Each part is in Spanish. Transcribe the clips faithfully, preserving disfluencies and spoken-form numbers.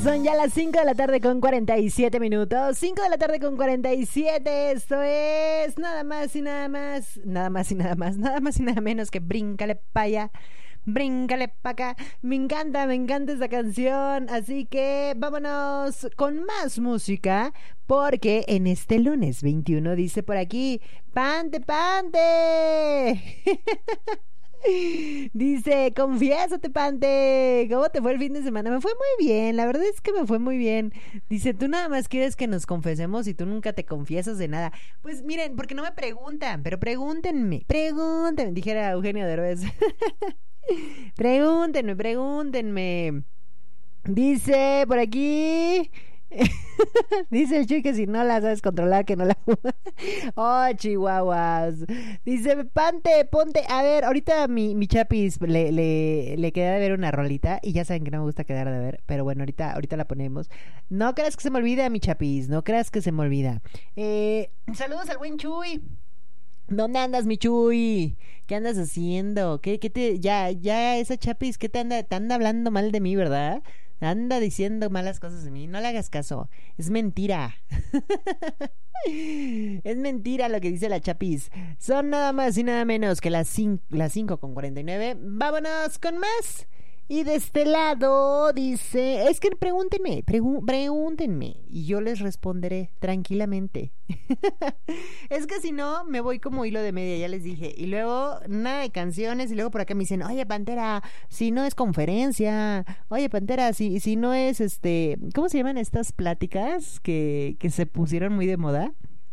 Son ya las cinco de la tarde con cuarenta y siete minutos. cinco de la tarde con cuarenta y siete. Esto es nada más y nada más. Nada más y nada más. Nada más y nada menos que Bríncale pa' allá. Bríncale pa' acá. Me encanta, me encanta esta canción. Así que vámonos con más música. Porque en este lunes veintiuno dice por aquí: ¡Pante, pante! Dice, confiésate, Pante, ¿cómo te fue el fin de semana? Me fue muy bien, la verdad es que me fue muy bien. Dice, tú nada más quieres que nos confesemos y tú nunca te confiesas de nada. Pues miren, porque no me preguntan, pero pregúntenme, pregúntenme, dijera Eugenio Derbez. Pregúntenme, pregúntenme. Dice por aquí... Dice el Chuy que si no la sabes controlar, que no la oh, chihuahuas. Dice, Pante, ponte. A ver, ahorita mi, mi chapis le, le, le queda de ver una rolita. Y ya saben que no me gusta quedar de ver. Pero bueno, ahorita, ahorita la ponemos. No creas que se me olvida, mi chapis. No creas que se me olvida. eh, Saludos al buen Chuy. ¿Dónde andas, mi Chuy? ¿Qué andas haciendo? ¿Qué, qué te, ya, ya esa chapis, ¿qué te anda, te anda hablando mal de mí, verdad? Anda diciendo malas cosas de mí. No le hagas caso. Es mentira. Es mentira lo que dice la chapis. Son nada más y nada menos que las cinco con cuarenta y nueve. Vámonos con más. Y de este lado dice, es que pregúntenme, pregu- pregúntenme y yo les responderé tranquilamente. Es que si no, me voy como hilo de media, ya les dije. Y luego, nada de canciones, y luego por acá me dicen, oye, Pantera, si no es conferencia, oye, Pantera, si, si no es, este, ¿cómo se llaman estas pláticas que, que se pusieron muy de moda?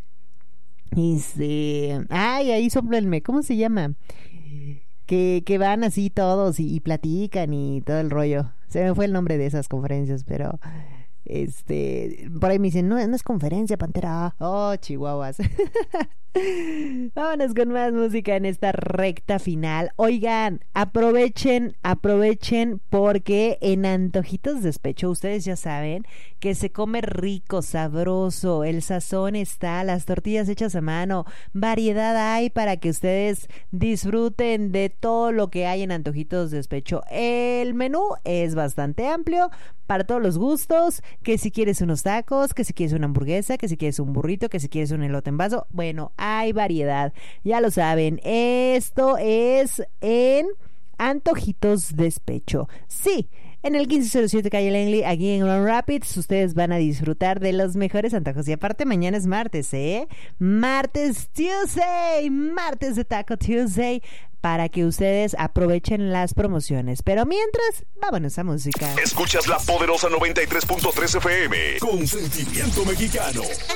Este, ay, ahí soplenme, ¿cómo se llama? Que, que van así todos y, y platican y todo el rollo. Se me fue el nombre de esas conferencias, pero este, por ahí me dicen, no, no es conferencia, Pantera. Oh, chihuahuas. Vámonos con más música en esta recta final. Oigan, aprovechen, aprovechen porque en Antojitos Despecho, ustedes ya saben que se come rico, sabroso, el sazón está, las tortillas hechas a mano, variedad hay para que ustedes disfruten de todo lo que hay en Antojitos Despecho. El menú es bastante amplio para todos los gustos, que si quieres unos tacos, que si quieres una hamburguesa, que si quieres un burrito, que si quieres un elote en vaso, bueno, hay variedad, ya lo saben, esto es en Antojitos Despecho. Sí, en el quince cero siete Calle Langley, aquí en Grand Rapids, ustedes van a disfrutar de los mejores antojos. Y aparte mañana es martes, ¿eh? Martes Tuesday, martes de Taco Tuesday, para que ustedes aprovechen las promociones. Pero mientras, vámonos a música. Escuchas La Poderosa noventa y tres punto tres F M, con sentimiento mexicano.